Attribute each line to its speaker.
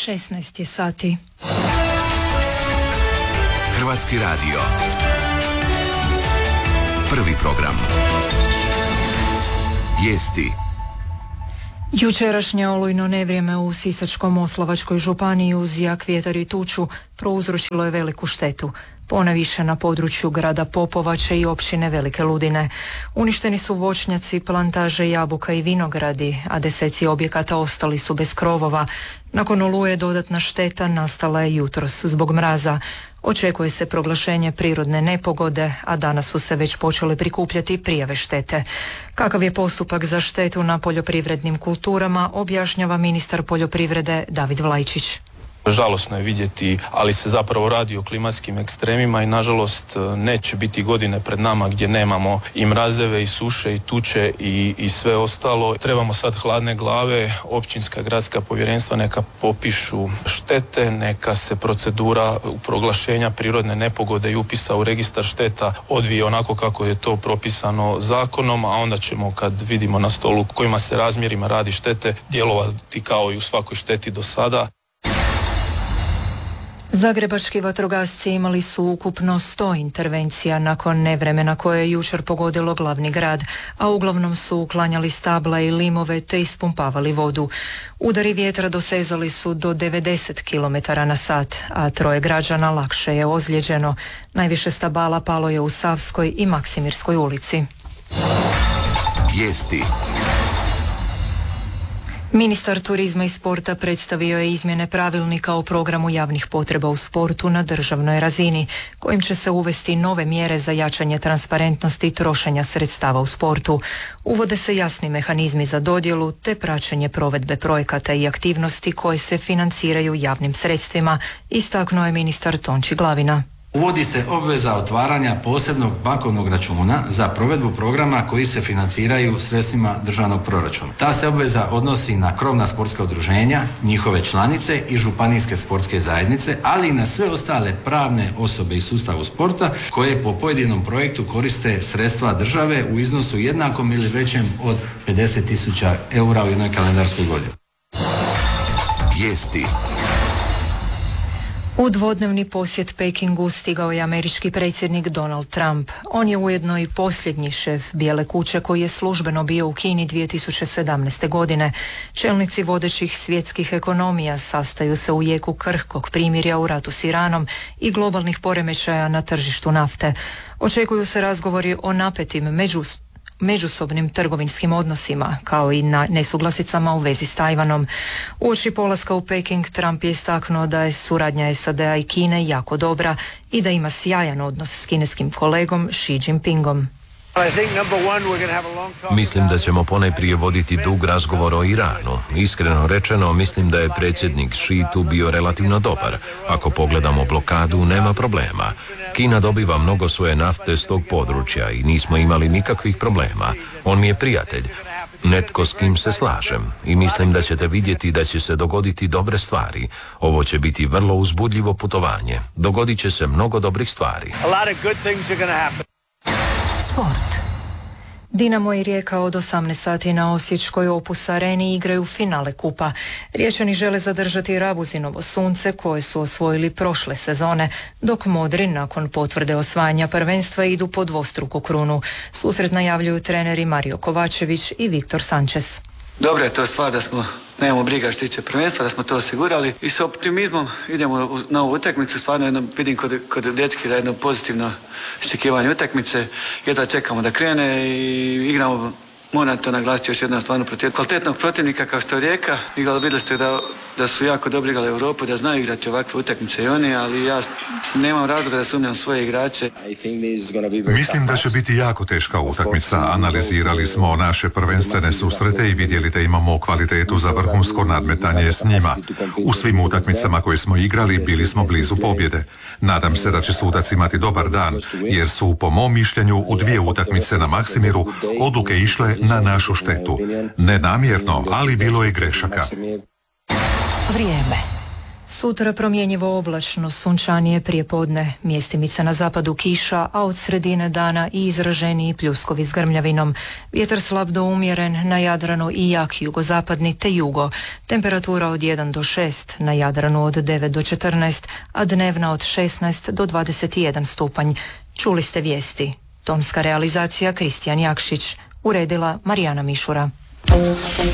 Speaker 1: 16 je sati.
Speaker 2: Hrvatski radio. Prvi program. Vijesti.
Speaker 1: Jučerašnje olujno nevrijeme u Sisačko-moslavačkoj županiji uz jak vjetar i tuču prouzročilo je veliku štetu. Ponajviše na području grada Popovače i općine Velike Ludine. Uništeni su voćnjaci, plantaže jabuka i vinogradi, a deseci objekata ostali su bez krovova. Nakon oluje dodatna šteta nastala je jutros zbog mraza. Očekuje se proglašenje prirodne nepogode, a danas su se već počele prikupljati prijave štete. Kakav je postupak za štetu na poljoprivrednim kulturama, objašnjava ministar poljoprivrede David Vlajčić.
Speaker 3: Žalosno je vidjeti, ali se zapravo radi o klimatskim ekstremima i nažalost neće biti godine pred nama gdje nemamo i mrazeve i suše i tuče i sve ostalo. Trebamo sad hladne glave, općinska gradska povjerenstva neka popišu štete, neka se procedura proglašenja prirodne nepogode i upisa u registar šteta odvije onako kako je to propisano zakonom, a onda ćemo kad vidimo na stolu kojima se razmjerima radi štete djelovati kao i u svakoj šteti do sada.
Speaker 1: Zagrebački vatrogasci imali su ukupno 100 intervencija nakon nevremena koje je jučer pogodilo glavni grad, a uglavnom su uklanjali stabla i limove te ispumpavali vodu. Udari vjetra dosezali su do 90 km na sat, a 3 građana lakše je ozlijeđeno. Najviše stabala palo je u Savskoj i Maksimirskoj ulici.
Speaker 2: Vijesti.
Speaker 1: Ministar turizma i sporta predstavio je izmjene pravilnika o programu javnih potreba u sportu na državnoj razini, kojim će se uvesti nove mjere za jačanje transparentnosti i trošenja sredstava u sportu. Uvode se jasni mehanizmi za dodjelu te praćenje provedbe projekata i aktivnosti koje se financiraju javnim sredstvima, istaknuo je ministar Tonči Glavina.
Speaker 4: Uvodi se obveza otvaranja posebnog bankovnog računa za provedbu programa koji se financiraju sredstvima državnog proračuna. Ta se obveza odnosi na krovna sportska udruženja, njihove članice i županijske sportske zajednice, ali i na sve ostale pravne osobe iz sustava sporta koje po pojedinom projektu koriste sredstva države u iznosu jednakom ili većem od 50.000 eura u jednoj kalendarskoj godini.
Speaker 2: Vijesti.
Speaker 1: U dvodnevni posjet Pekingu stigao je američki predsjednik Donald Trump. On je ujedno i posljednji šef Bijele kuće koji je službeno bio u Kini 2017. godine. Čelnici vodećih svjetskih ekonomija sastaju se u jeku krhkog primirja u ratu s Iranom i globalnih poremećaja na tržištu nafte. Očekuju se razgovori o napetim međusobnim trgovinskim odnosima, kao i na nesuglasicama u vezi s Tajvanom. Uoči polaska u Peking, Trump je istaknuo da je suradnja SAD-a i Kine jako dobra i da ima sjajan odnos s kineskim kolegom Xi Jinpingom.
Speaker 5: Mislim da ćemo ponajprije voditi dug razgovor o Iranu. Iskreno rečeno, mislim da je predsjednik Xi tu bio relativno dobar. Ako pogledamo blokadu, nema problema. Kina dobiva mnogo svoje nafte s tog područja i nismo imali nikakvih problema. On mi je prijatelj, netko s kim se slažem i mislim da ćete vidjeti da će se dogoditi dobre stvari. Ovo će biti vrlo uzbudljivo putovanje. Dogodit će se mnogo dobrih stvari.
Speaker 1: Sport. Dinamo i Rijeka od 18 sati na osječkoj Opus areni igraju finale kupa. Riječani žele zadržati Rabuzinovo sunce koje su osvojili prošle sezone, dok Modri nakon potvrde osvajanja prvenstva idu po dvostruku krunu. Susret najavljuju treneri Mario Kovačević i Viktor Sanchez.
Speaker 6: Dobra je to stvar da smo nemamo briga što tiče prvenstva, da smo to osigurali i s optimizmom idemo na ovu utakmicu. Stvarno vidim kod dečki da je jedno pozitivno iščekivanje utakmice. Jedva čekamo da krene i igramo, moram to naglasiti još jednom, stvarno protiv kvalitetnog protivnika kao što je Rijeka. Vidjeli ste da su jako dobro igrali Europu, da znaju igrati ovakve utakmice i oni, ali ja nemam razloga da sumnjam svoje igrače.
Speaker 7: Mislim da će biti jako teška utakmica. Analizirali smo naše prvenstvene susrete i vidjeli da imamo kvalitetu za vrhunsko nadmetanje s njima. U svim utakmicama koje smo igrali bili smo blizu pobjede. Nadam se da će sudac imati dobar dan, jer su po mom mišljenju u 2 utakmice na Maksimiru odluke išle na našu štetu. Ne namjerno, ali bilo je grešaka.
Speaker 1: Vrijeme. Sutra promjenjivo oblačno, sunčanije prije podne, mjestimica na zapadu kiša, a od sredine dana i izraženiji pljuskovi s grmljavinom. Vjetar slab do umjeren, na Jadranu i jak jugozapadni te jugo. Temperatura od 1 do 6, na Jadranu od 9 do 14, a dnevna od 16 do 21 stupanj. Čuli ste vijesti. Tonska realizacija Kristijan Jakšić. Uredila Marijana Mišura.